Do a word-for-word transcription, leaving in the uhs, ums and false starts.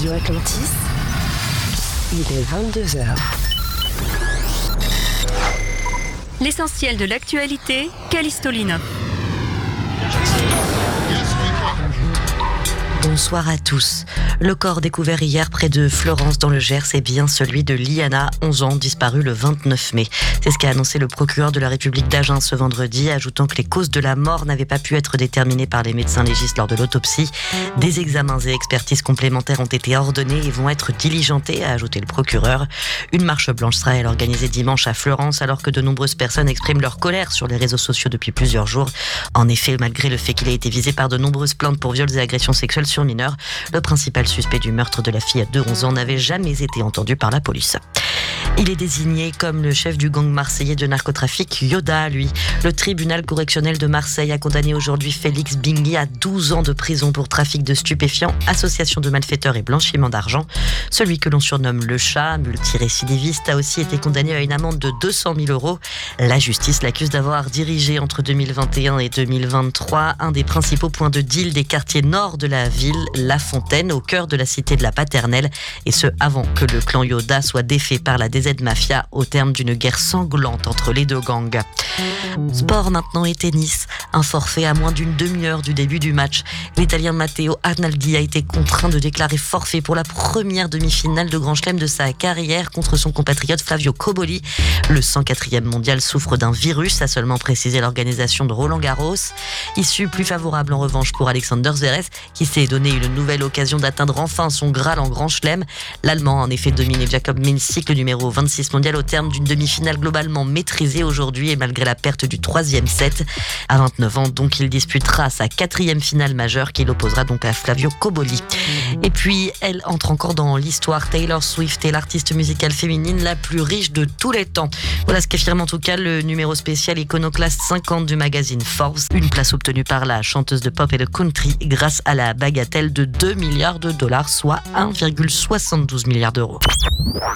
Radio Atlantis, il est vingt-deux heures. L'essentiel de l'actualité, Callisto Linov. Bonsoir à tous. Le corps découvert hier près de Florence dans le Gers est bien celui de Liana, onze ans, disparue le vingt-neuf mai. C'est ce qu'a annoncé le procureur de la République d'Agen ce vendredi, ajoutant que les causes de la mort n'avaient pas pu être déterminées par les médecins légistes lors de l'autopsie. Des examens et expertises complémentaires ont été ordonnés et vont être diligentés, a ajouté le procureur. Une marche blanche sera elle organisée dimanche à Florence, alors que de nombreuses personnes expriment leur colère sur les réseaux sociaux depuis plusieurs jours. En effet, malgré le fait qu'il a été visé par de nombreuses plaintes pour viols et agressions sexuelles sur mineurs, le principal suspect du meurtre de la fille de onze ans n'avait jamais été entendu par la police. Il est désigné comme le chef du gang marseillais de narcotrafic Yoda, lui. Le tribunal correctionnel de Marseille a condamné aujourd'hui Félix Bingui à douze ans de prison pour trafic de stupéfiants, association de malfaiteurs et blanchiment d'argent. Celui que l'on surnomme le chat, multirécidiviste, a aussi été condamné à une amende de deux cent mille euros. La justice l'accuse d'avoir dirigé entre deux mille vingt et un et deux mille vingt-trois un des principaux points de deal des quartiers nord de la ville, La Fontaine, au cœur de la cité de la Paternelle, et ce avant que le clan Yoda soit défait par la D Z Mafia au terme d'une guerre sanglante entre les deux gangs. Sport maintenant et tennis. Un forfait à moins d'une demi-heure du début du match. L'Italien Matteo Arnaldi a été contraint de déclarer forfait pour la première demi-finale de Grand Chelem de sa carrière contre son compatriote Flavio Cobolli. Le cent quatrième mondial souffre d'un virus, a seulement précisé l'organisation de Roland Garros. Issue plus favorable en revanche pour Alexander Zverev, qui s'est donné une nouvelle occasion d'atteindre enfin son Graal en Grand Chelem. L'Allemand a en effet dominé Jakob Mensik, le numéro vingt-six mondial, au terme d'une demi-finale globalement maîtrisée aujourd'hui et malgré la perte du troisième set. À vingt-neuf ans, donc, il disputera sa quatrième finale majeure qui l'opposera donc à Flavio Cobolli. Et puis, elle entre encore dans l'histoire. Taylor Swift est l'artiste musicale féminine la plus riche de tous les temps. Voilà ce qu'affirme en tout cas le numéro spécial Iconoclast cinquante du magazine Forbes. Une place obtenue par la chanteuse de pop et de country grâce à la bagatelle de deux milliards de dollars, soit un virgule soixante-douze milliards d'euros.